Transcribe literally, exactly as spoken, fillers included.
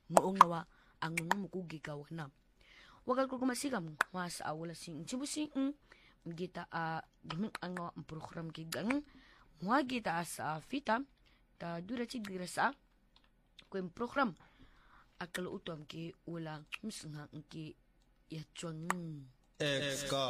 ngoong nawa ang mukugigaw na. Wagal ko kumasika mo, mas awala sing chibusing, gita a gimik ang nawa ang program kigang, mga gita sa fita, ta dura chidira sa, kung program, akaluutom ki wala, misang ki yatsuang. Ex